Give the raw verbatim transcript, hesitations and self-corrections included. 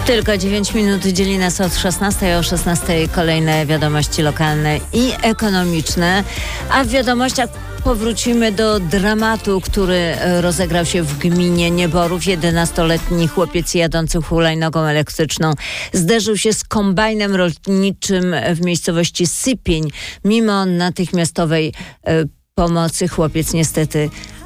Tylko dziewięć minut dzieli nas od szesnastej, o szesnastej kolejne wiadomości lokalne i ekonomiczne, a w wiadomościach powrócimy do dramatu, który rozegrał się w gminie Nieborów. jedenastoletni chłopiec jadący hulajnogą elektryczną zderzył się z kombajnem rolniczym w miejscowości Sypień. Mimo natychmiastowej e, pomocy chłopiec niestety